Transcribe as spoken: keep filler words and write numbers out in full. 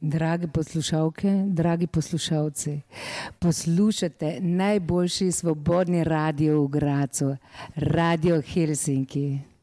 Drage poslušalke, dragi poslušalci, poslušate najboljši svobodni radio v Grazu, Radio Helsinki.